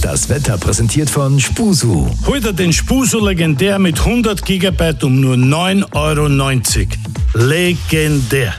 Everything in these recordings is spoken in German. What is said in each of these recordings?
Das Wetter präsentiert von Spusu. Heute den Spusu Legendär mit 100 GB um nur 9,90 €. Legendär.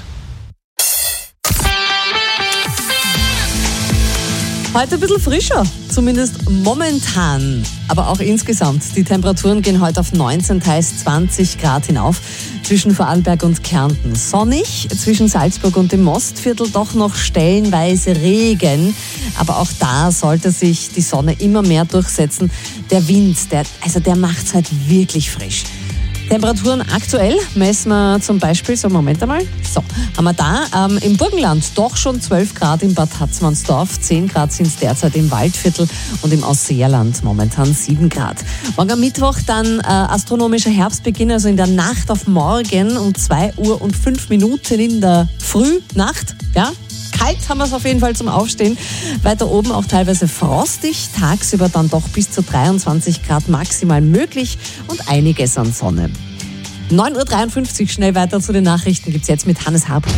Heute ein bisschen frischer, zumindest momentan, aber auch insgesamt. Die Temperaturen gehen heute auf 19, teils 20 Grad hinauf zwischen Vorarlberg und Kärnten. Sonnig, zwischen Salzburg und dem Mostviertel doch noch stellenweise Regen. Aber auch da sollte sich die Sonne immer mehr durchsetzen. Der Wind, der macht's halt wirklich frisch. Temperaturen aktuell messen wir zum Beispiel, haben wir da im Burgenland doch schon 12 Grad in Bad Hatzmannsdorf, 10 Grad sind es derzeit im Waldviertel und im Ausseerland momentan 7 Grad. Morgen am Mittwoch dann astronomischer Herbstbeginn, also in der Nacht auf morgen um 2:05 in der Frühnacht, ja. Kalt haben wir es auf jeden Fall zum Aufstehen. Weiter oben auch teilweise frostig. Tagsüber dann doch bis zu 23 Grad maximal möglich und einiges an Sonne. 9:53 Uhr, schnell weiter zu den Nachrichten gibt's jetzt mit Hannes Hab.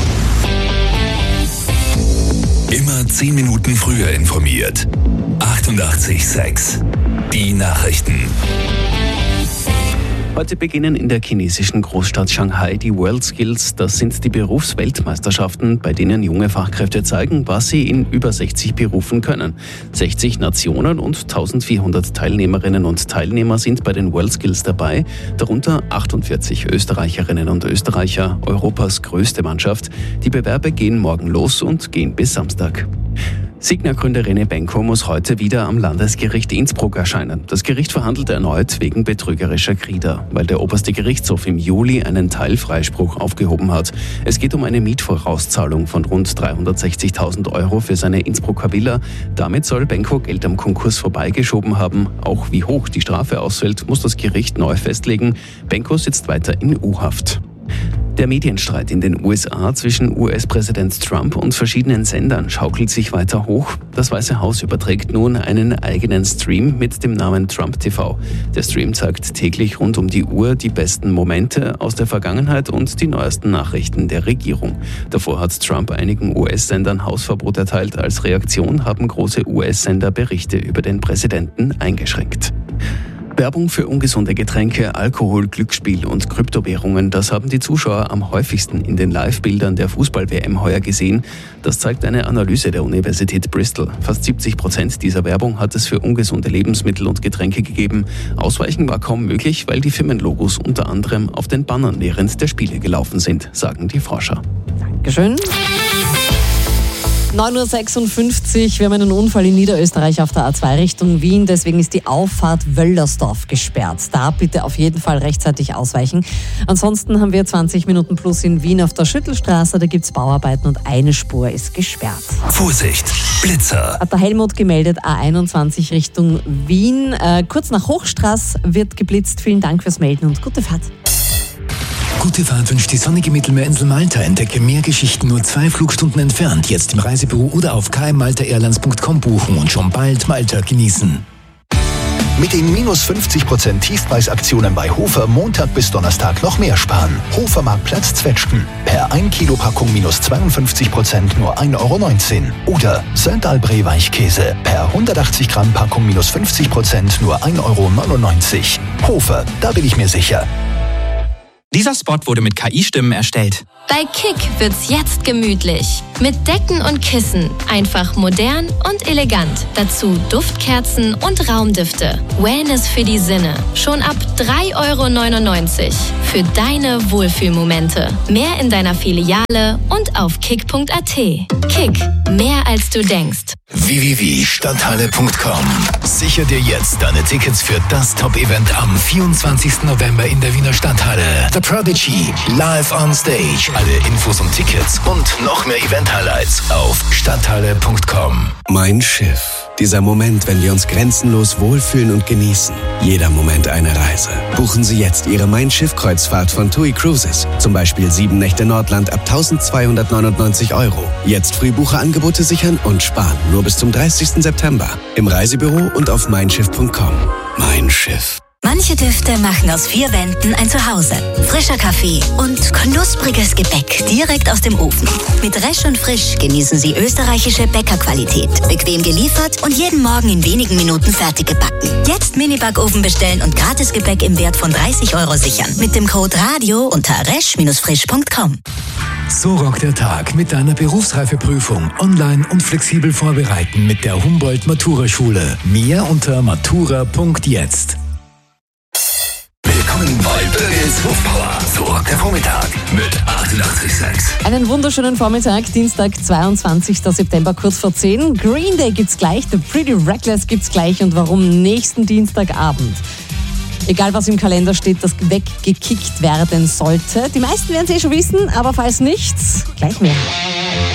Immer 10 Minuten früher informiert. 88,6. Die Nachrichten. Heute beginnen in der chinesischen Großstadt Shanghai die WorldSkills. Das sind die Berufsweltmeisterschaften, bei denen junge Fachkräfte zeigen, was sie in über 60 Berufen können. 60 Nationen und 1400 Teilnehmerinnen und Teilnehmer sind bei den WorldSkills dabei, darunter 48 Österreicherinnen und Österreicher, Europas größte Mannschaft. Die Bewerbe gehen morgen los und gehen bis Samstag. Signa-Gründer René Benko muss heute wieder am Landesgericht Innsbruck erscheinen. Das Gericht verhandelt erneut wegen betrügerischer Krieger, weil der oberste Gerichtshof im Juli einen Teilfreispruch aufgehoben hat. Es geht um eine Mietvorauszahlung von rund 360.000 € für seine Innsbrucker Villa. Damit soll Benko Geld am Konkurs vorbeigeschoben haben. Auch wie hoch die Strafe ausfällt, muss das Gericht neu festlegen. Benko sitzt weiter in U-Haft. Der Medienstreit in den USA zwischen US-Präsident Trump und verschiedenen Sendern schaukelt sich weiter hoch. Das Weiße Haus überträgt nun einen eigenen Stream mit dem Namen Trump TV. Der Stream zeigt täglich rund um die Uhr die besten Momente aus der Vergangenheit und die neuesten Nachrichten der Regierung. Davor hat Trump einigen US-Sendern Hausverbot erteilt. Als Reaktion haben große US-Sender Berichte über den Präsidenten eingeschränkt. Werbung für ungesunde Getränke, Alkohol, Glücksspiel und Kryptowährungen, das haben die Zuschauer am häufigsten in den Live-Bildern der Fußball-WM heuer gesehen. Das zeigt eine Analyse der Universität Bristol. Fast 70% dieser Werbung hat es für ungesunde Lebensmittel und Getränke gegeben. Ausweichen war kaum möglich, weil die Firmenlogos unter anderem auf den Bannern während der Spiele gelaufen sind, sagen die Forscher. Dankeschön. 9:56 Uhr, wir haben einen Unfall in Niederösterreich auf der A2 Richtung Wien, deswegen ist die Auffahrt Wöllersdorf gesperrt. Da bitte auf jeden Fall rechtzeitig ausweichen. Ansonsten haben wir 20 Minuten plus in Wien auf der Schüttelstraße, da gibt es Bauarbeiten und eine Spur ist gesperrt. Vorsicht, Blitzer. Hat der Helmut gemeldet, A21 Richtung Wien. Kurz nach Hochstraß wird geblitzt. Vielen Dank fürs Melden und gute Fahrt. Gute Fahrt wünscht die sonnige Mittelmeerinsel Malta. Entdecke mehr Geschichten nur 2 Flugstunden entfernt. Jetzt im Reisebüro oder auf kmmaltaairlines.com buchen und schon bald Malta genießen. Mit den minus 50% Tiefpreisaktionen bei Hofer Montag bis Donnerstag noch mehr sparen. Hofermarktplatz Zwetschgen. Per 1 Kilo Packung minus 52% nur 1,19 € Oder Söndalbree Weichkäse. Per 180 Gramm Packung minus 50% nur 1,99 €. Hofer, da bin ich mir sicher. Dieser Spot wurde mit KI-Stimmen erstellt. Bei Kick wird's jetzt gemütlich. Mit Decken und Kissen. Einfach modern und elegant. Dazu Duftkerzen und Raumdüfte. Wellness für die Sinne. Schon ab 3,99 € für deine Wohlfühlmomente. Mehr in deiner Filiale und auf kick.at. Kick. Mehr als du denkst. www.stadthalle.com. Sicher dir jetzt deine Tickets für das Top-Event am 24. November in der Wiener Stadthalle. The Prodigy, live on stage. Alle Infos und Tickets und noch mehr Event-Highlights auf stadthalle.com. Mein Schiff. Dieser Moment, wenn wir uns grenzenlos wohlfühlen und genießen. Jeder Moment eine Reise. Buchen Sie jetzt Ihre Mein Schiff-Kreuzfahrt von TUI Cruises. Zum Beispiel 7 Nächte Nordland ab 1.299 €. Jetzt Frühbucherangebote sichern und sparen. Nur bis zum 30. September. Im Reisebüro und auf meinschiff.com. Mein Schiff. Manche Düfte machen aus 4 Wänden ein Zuhause. Frischer Kaffee und knuspriges Gebäck direkt aus dem Ofen. Mit Resch und Frisch genießen Sie österreichische Bäckerqualität. Bequem geliefert und jeden Morgen in wenigen Minuten fertig gebacken. Jetzt Mini-Backofen bestellen und Gratisgebäck im Wert von 30 € sichern. Mit dem Code RADIO unter resch-frisch.com. So rockt der Tag mit deiner Berufsreifeprüfung. Online und flexibel vorbereiten mit der Humboldt-Matura-Schule. Mehr unter matura.jetzt. Willkommen bei Bögels Hofpower. So rockt der Vormittag mit 88,6. Einen wunderschönen Vormittag, Dienstag, 22. September, kurz vor 10. Green Day gibt's gleich, The Pretty Reckless gibt's gleich und warum nächsten Dienstagabend. Egal was im Kalender steht, das weggekickt werden sollte. Die meisten werden es schon wissen, aber falls nicht, gleich mehr.